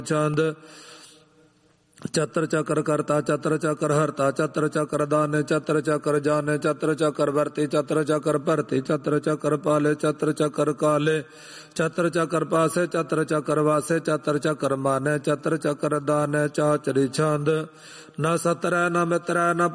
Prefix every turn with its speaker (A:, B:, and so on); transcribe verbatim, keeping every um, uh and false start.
A: ਚੰਦ ਚਤਰ ਚੱਕਰ ਕਰਤਾ ਚਤਰ ਚੱਕਰ ਹਰਤਾ ਚਤਰ ਚੱਕਰ ਦਾਨ ਚਤਰ ਚੱਕਰ ਜਾਨ ਚਤਰ ਚੱਕਰ ਵਰਤੇ ਚਤਰ ਚੱਕਰ ਭਰਤੇ ਚਤਰ ਚੱਕਰ ਪਾਲੇ ਚਤਰ ਚੱਕਰ ਕਾਲੇ ਚਤਰ ਚੱਕਰ ਪਾਸੇ ਚਤਰ ਚੱਕਰ ਵਾਸੇ ਚਤਰ ਚੱਕਰ ਮਾਨੇ ਚਤਰ ਚੱਕਰ ਦਾਨ ਚਾਚਰੀ ਛੰਦ ਨਾ ਸਤਰੈ ਨਾ ਮਿਤਰੈ ਨਾ